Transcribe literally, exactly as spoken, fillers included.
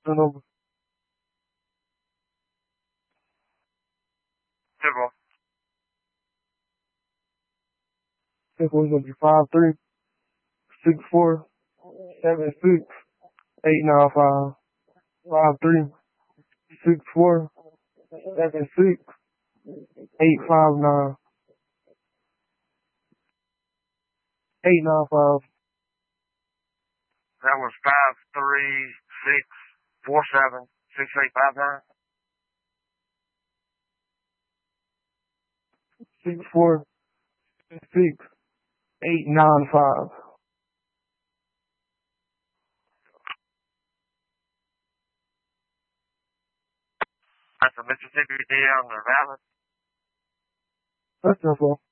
the number? Simple. Simple is gonna be five three six four seven six eight nine five. Five three six four seven six eight five nine eight nine five. That was five three six four seven six eight five nine. Six four six eight nine five. That's a Mississippi deal on the valid. That's simple.